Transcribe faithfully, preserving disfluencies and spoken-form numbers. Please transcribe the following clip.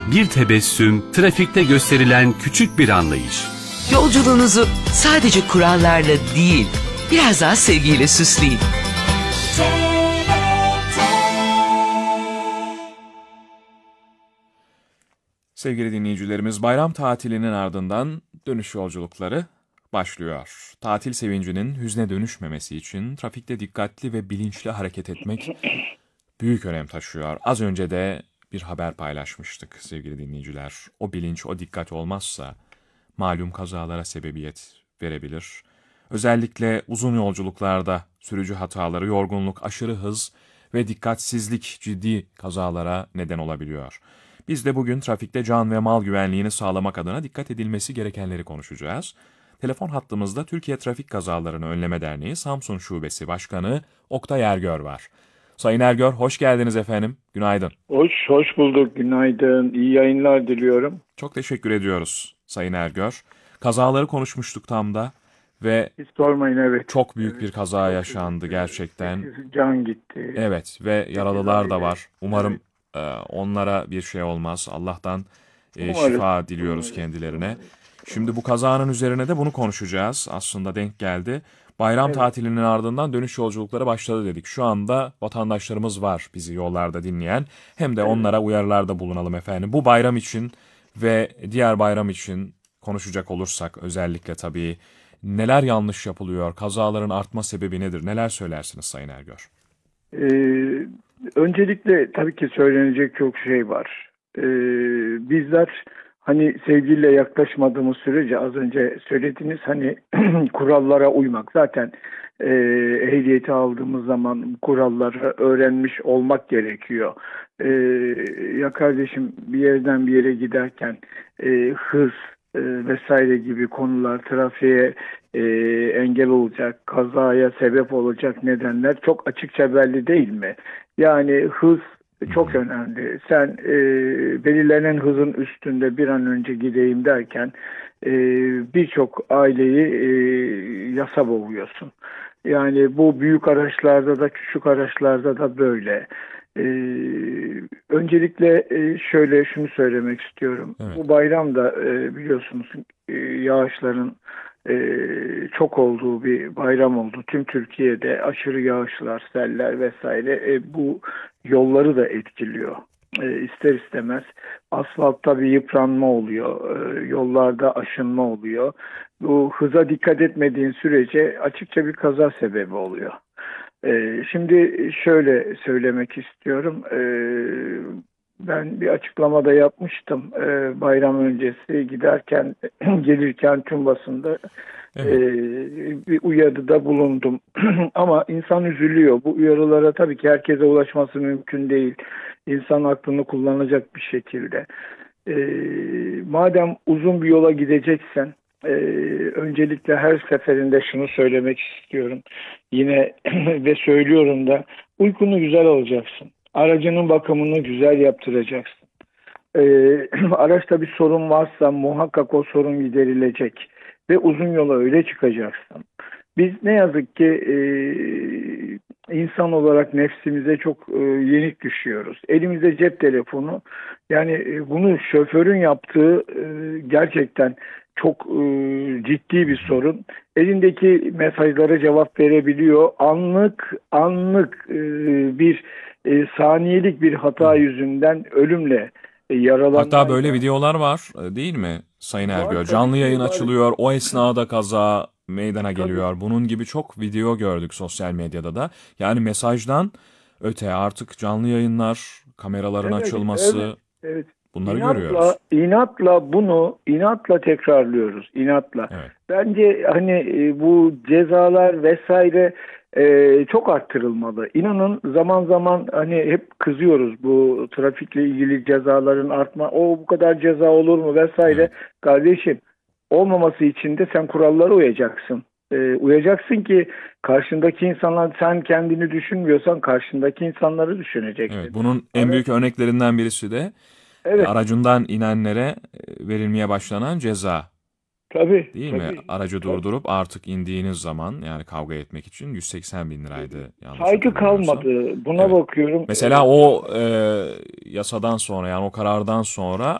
Bir tebessüm, trafikte gösterilen küçük bir anlayış. Yolculuğunuzu sadece kurallarla değil, biraz daha sevgiyle süsleyin. Sevgili dinleyicilerimiz, bayram tatilinin ardından dönüş yolculukları başlıyor. Tatil sevincinin hüzne dönüşmemesi için trafikte dikkatli ve bilinçli hareket etmek büyük önem taşıyor. Az önce de bir haber paylaşmıştık sevgili dinleyiciler. O bilinç, o dikkat olmazsa malum kazalara sebebiyet verebilir. Özellikle uzun yolculuklarda sürücü hataları, yorgunluk, aşırı hız ve dikkatsizlik ciddi kazalara neden olabiliyor. Biz de bugün trafikte can ve mal güvenliğini sağlamak adına dikkat edilmesi gerekenleri konuşacağız. Telefon hattımızda Türkiye Trafik Kazalarını Önleme Derneği Samsun Şubesi Başkanı Oktay Ergör var. Sayın Ergör, hoş geldiniz efendim. Günaydın. Hoş, hoş bulduk. Günaydın. İyi yayınlar diliyorum. Çok teşekkür ediyoruz Sayın Ergör. Kazaları konuşmuştuk tam da ve Hiç sormayın, evet. çok büyük evet, bir kaza çok yaşandı büyük. gerçekten. Can gitti. Evet ve yaralılar da var. Umarım evet. e, onlara bir şey olmaz. Allah'tan e, Umarız. şifa diliyoruz Umarız. kendilerine. Umarız. Şimdi bu kazanın üzerine de bunu konuşacağız. Aslında denk geldi. Bayram evet. tatilinin ardından dönüş yolculukları başladı dedik. Şu anda vatandaşlarımız var bizi yollarda dinleyen. Hem de evet. onlara uyarılarda bulunalım efendim. Bu bayram için ve diğer bayram için konuşacak olursak özellikle tabii neler yanlış yapılıyor? Kazaların artma sebebi nedir? Neler söylersiniz Sayın Ergör? Ee, öncelikle tabii ki söylenecek çok şey var. Ee, bizler hani sevgiyle yaklaşmadığımız sürece, az önce söylediğiniz hani kurallara uymak. Zaten e, ehliyeti aldığımız zaman kuralları öğrenmiş olmak gerekiyor. E, ya kardeşim, bir yerden bir yere giderken e, hız e, vesaire gibi konular, trafiğe e, engel olacak, kazaya sebep olacak nedenler çok açıkça belli değil mi? Yani hız çok önemli. Sen e, belirlenen hızın üstünde bir an önce gideyim derken e, birçok aileyi e, yasa boğuyorsun. Yani bu büyük araçlarda da küçük araçlarda da böyle. E, öncelikle e, şöyle şunu söylemek istiyorum. Evet. Bu bayramda e, biliyorsunuz e, yağışların e, çok olduğu bir bayram oldu. Tüm Türkiye'de aşırı yağışlar, seller vesaire e, bu yolları da etkiliyor. E, ister istemez asfaltta bir yıpranma oluyor, e, yollarda aşınma oluyor. Bu hıza dikkat etmediğin sürece açıkça bir kaza sebebi oluyor. E, şimdi şöyle söylemek istiyorum. E, ben bir açıklamada yapmıştım. E, bayram öncesi giderken, gelirken tüm basında evet. e, bir uyarıda bulundum. Ama insan üzülüyor. Bu uyarılara tabii ki herkese ulaşması mümkün değil. İnsan aklını kullanacak bir şekilde. E, madem uzun bir yola gideceksen, e, öncelikle her seferinde şunu söylemek istiyorum. Yine ve söylüyorum da, uykunu güzel alacaksın. Aracının bakımını güzel yaptıracaksın. Ee, araçta bir sorun varsa muhakkak o sorun giderilecek. Ve uzun yola öyle çıkacaksın. Biz ne yazık ki e, insan olarak nefsimize çok e, yenik düşüyoruz. Elimizde cep telefonu. Yani e, bunu şoförün yaptığı e, gerçekten çok e, ciddi bir sorun. Elindeki mesajlara cevap verebiliyor. Anlık anlık e, bir e, saniyelik bir hata yüzünden ölümle e, yaralanma. Hatta böyle videolar var değil mi Sayın Ergör? Canlı yayın var. Açılıyor. O esnada kaza meydana geliyor. Tabii. Bunun gibi çok video gördük sosyal medyada da. Yani mesajdan öte artık canlı yayınlar, kameraların evet, açılması, evet, evet. bunları inatla, görüyoruz. İnatla bunu, inatla tekrarlıyoruz, inatla. Evet. Bence hani bu cezalar vesaire e, çok arttırılmalı. İnanın zaman zaman hani hep kızıyoruz bu trafikle ilgili cezaların artma. O bu kadar ceza olur mu vesaire. Evet. Kardeşim, olmaması için de sen kurallara uyacaksın. E, uyacaksın ki karşındaki insanlar, sen kendini düşünmüyorsan karşındaki insanları düşüneceksin. Evet, bunun en evet. büyük örneklerinden birisi de evet. aracından inenlere verilmeye başlanan ceza. Tabii. Değil tabii. mi? Aracı durdurup artık indiğiniz zaman, yani kavga etmek için yüz seksen bin liraydı yanlış Saygı hatırlamıyorsam. kalmadı. Buna Evet. bakıyorum. Mesela o e, yasadan sonra, yani o karardan sonra